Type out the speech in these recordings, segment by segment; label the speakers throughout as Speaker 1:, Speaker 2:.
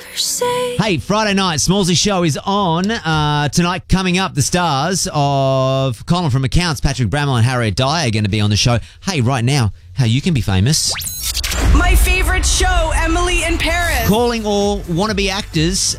Speaker 1: never say.
Speaker 2: Hey, Friday night, Smallsy Show is on. Tonight, coming up, the stars of Colin from Accounts, Patrick Bramwell and Harriet Dyer are going to be on the show. Hey, right now, how you can be famous.
Speaker 3: My favorite show, Emily in Paris.
Speaker 2: Calling all wannabe actors,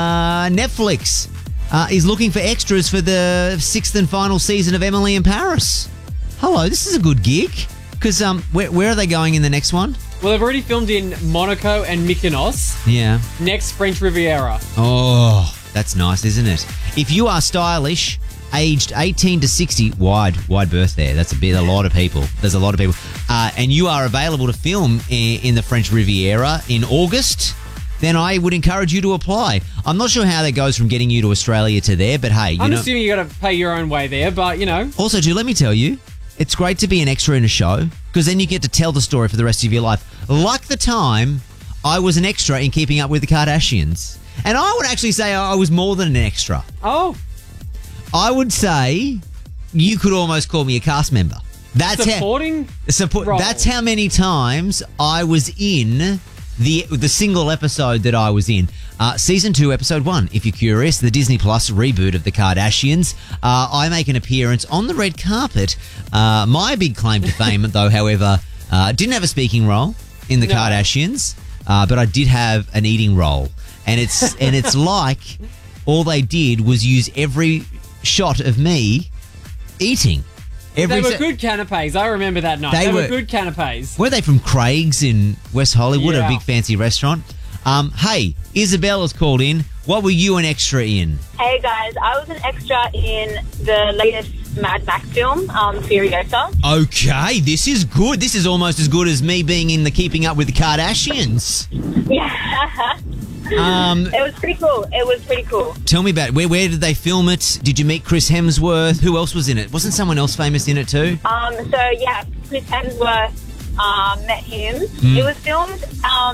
Speaker 2: Netflix is looking for extras for the 6th and final season of Emily in Paris. Hello, this is a good gig. Because where are they going in the next one?
Speaker 4: Well, they've already filmed in Monaco and Mykonos.
Speaker 2: Yeah.
Speaker 4: Next, French Riviera.
Speaker 2: Oh, that's nice, isn't it? If you are stylish, aged 18 to 60, wide berth there. That's a lot of people. There's a lot of people. And you are available to film in the French Riviera in August, then I would encourage you to apply. I'm not sure how that goes from getting you to Australia to there, but hey,
Speaker 4: I'm assuming you got to pay your own way there, but you know.
Speaker 2: Also, too, let me tell you, it's great to be an extra in a show because then you get to tell the story for the rest of your life. Like the time I was an extra in Keeping Up with the Kardashians. And I would actually say I was more than an extra.
Speaker 4: Oh.
Speaker 2: I would say you could almost call me a cast member. That's
Speaker 4: supporting role.
Speaker 2: That's how many times I was in the single episode that I was in. Season 2, Episode 1, if you're curious, the Disney Plus reboot of the Kardashians. I make an appearance on the red carpet. My big claim to fame, though, however, didn't have a speaking role in the Kardashians, but I did have an eating role. And it's like all they did was use every shot of me eating.
Speaker 4: They were good canapes. I remember that night. They were good canapes.
Speaker 2: Were they from Craig's in West Hollywood,
Speaker 4: Yeah.
Speaker 2: a big fancy restaurant? Hey, Isabella's called in. What were you an extra in?
Speaker 5: Hey guys, I was an extra in the latest Mad Max film, Furiosa.
Speaker 2: Okay, this is good. This is almost as good as me being in the Keeping Up with the Kardashians.
Speaker 5: Yeah. It was pretty cool.
Speaker 2: Tell me about it. Where did they film it? Did you meet Chris Hemsworth? Who else was in it? Wasn't someone else famous in it too?
Speaker 5: Chris Hemsworth met him. It was filmed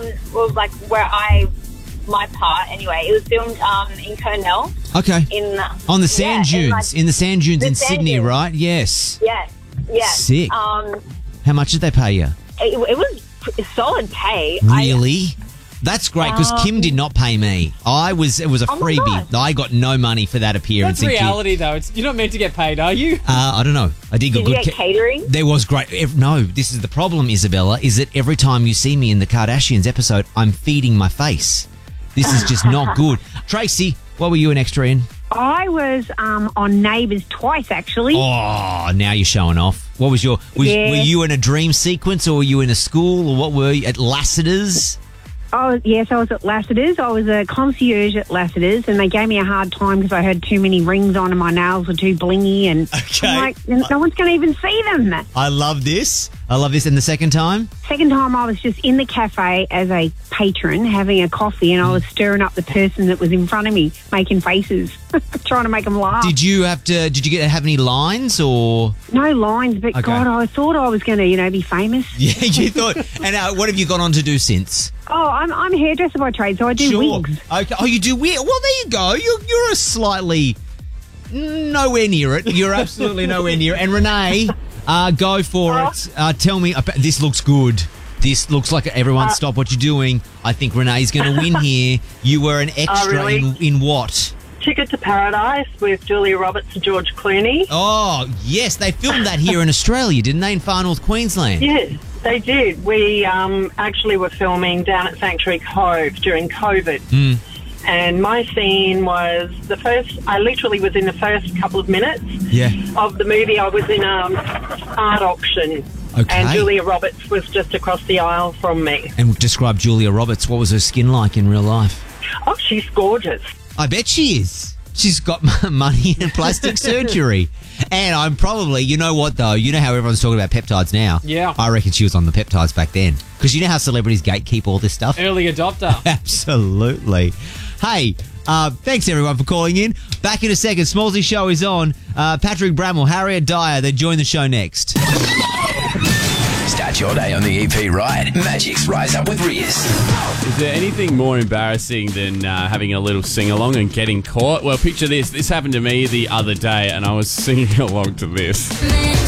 Speaker 5: my part anyway. It was filmed in Cornell.
Speaker 2: Okay. On the sand dunes. In the sand dunes in
Speaker 5: sand
Speaker 2: Sydney,
Speaker 5: dunes.
Speaker 2: right? Yes.
Speaker 5: Yes.
Speaker 2: Sick. How much did they pay you?
Speaker 5: It was solid pay.
Speaker 2: Really? That's great because Kim did not pay me. It was a freebie.
Speaker 5: God.
Speaker 2: I got no money for that appearance.
Speaker 4: That's reality, though. You're not meant to get paid, are you?
Speaker 2: I don't know. I did
Speaker 5: Did you get catering?
Speaker 2: There was great. No, this is the problem, Isabella, is that every time you see me in the Kardashians episode, I'm feeding my face. This is just not good. Tracy, what were you an extra in?
Speaker 6: I was on Neighbours twice, actually.
Speaker 2: Oh, now you're showing off. What was were you in a dream sequence or were you in a school or what were you? At Lassiter's?
Speaker 6: Yes, I was at Lassiter's. I was a concierge at Lassiter's, and they gave me a hard time because I had too many rings on and my nails were too blingy, and I'm like, no one's going to even see them.
Speaker 2: I love this. And the second time?
Speaker 6: Second time, I was just in the cafe as a patron having a coffee, and I was stirring up the person that was in front of me, making faces, trying to make them laugh.
Speaker 2: Did you have any lines or?
Speaker 6: No lines, but
Speaker 2: Okay.
Speaker 6: God, I thought I was going to, be famous.
Speaker 2: Yeah, you thought. And what have you gone on to do since?
Speaker 6: Oh, I'm a hairdresser by trade, so I do wigs.
Speaker 2: Okay. Oh, you do wigs. Well, there you go. You're a slightly nowhere near it. You're absolutely nowhere near it. And Renee, go for it. Tell me, this looks good. This looks like everyone stop what you're doing. I think Renee's going to win here. You were an extra
Speaker 7: really?
Speaker 2: in what?
Speaker 7: Ticket to Paradise with Julia Roberts and George Clooney.
Speaker 2: Oh, yes. They filmed that here in Australia, didn't they, in Far North Queensland?
Speaker 7: Yes, they did. We actually were filming down at Sanctuary Cove during COVID. And my scene was I literally was in the first couple of minutes of the movie. I was in an art auction.
Speaker 2: Okay.
Speaker 7: And Julia Roberts was just across the aisle from me.
Speaker 2: And describe Julia Roberts. What was her skin like in real life?
Speaker 7: Oh, she's gorgeous.
Speaker 2: I bet she is. She's got money in plastic surgery. And I'm probably, you know what though? You know how everyone's talking about peptides now?
Speaker 4: Yeah.
Speaker 2: I reckon she was on the peptides back then. Because you know how celebrities gatekeep all this stuff?
Speaker 4: Early adopter.
Speaker 2: Absolutely. Hey, thanks everyone for calling in. Back in a second. Smallsy Show is on. Patrick Bramwell, Harriet Dyer, they join the show next.
Speaker 8: Start your day on the EP right. Magic's Rise Up with Riz.
Speaker 9: Is there anything more embarrassing than having a little sing-along and getting caught? Well, picture this. This happened to me the other day, and I was singing along to this.